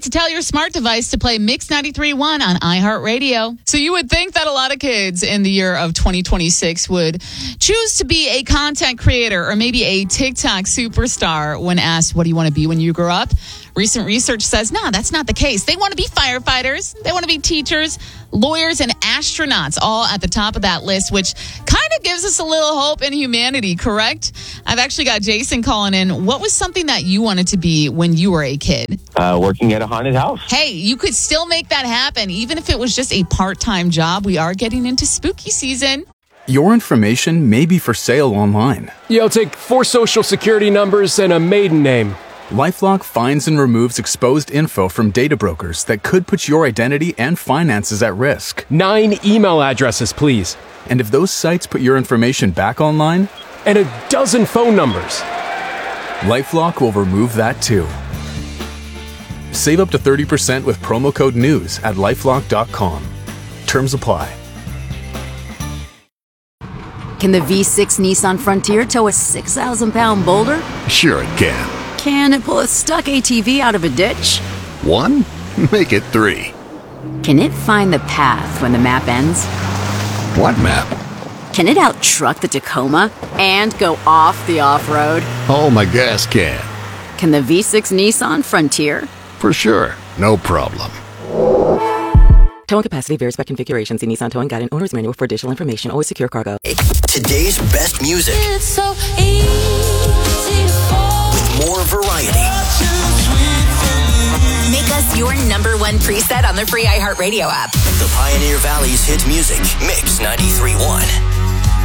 to tell your smart device to play Mix 93.1 on iHeartRadio. So you would think that a lot of kids in the year of 2026 would choose to be a content creator or maybe a TikTok superstar when asked, what do you want to be when you grow up? Recent research says, no, that's not the case. They want to be firefighters. They want to be teachers, lawyers, and astronauts, all at the top of that list, which kind of gives us a little hope in humanity, correct? I've actually got Jason calling in. What was something that you wanted to be when you were a kid? Working at a haunted house. Hey, you could still make that happen, even if it was just a part-time job. We are getting into spooky season. Your information may be for sale online. I'll take 4 social security numbers and a maiden name. LifeLock finds and removes exposed info from data brokers that could put your identity and finances at risk. 9 email addresses, please. And if those sites put your information back online, and a dozen phone numbers. LifeLock will remove that too. Save up to 30% with promo code NEWS at LifeLock.com. Terms apply. Can the V6 Nissan Frontier tow a 6,000-pound boulder? Sure it can. Can it pull a stuck ATV out of a ditch? 1? Make it 3. Can it find the path when the map ends? What map? Can it out-truck the Tacoma and go off the off-road? Oh, my gas can. Can the V6 Nissan Frontier? For sure. No problem. Towing capacity varies by configuration. See Nissan Towing Guide and Owner's Manual for additional information. Always secure cargo. Today's best music. It's so easy to fall. With more variety. Make us your number 1 preset on the free iHeartRadio app. The Pioneer Valley's hit music. Mix 93.1.